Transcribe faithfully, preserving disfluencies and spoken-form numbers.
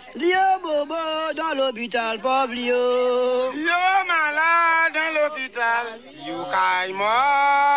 Lio bobo dans l'hôpital, pauvre Lio. Lio malade dans l'hôpital. Lio caille mort.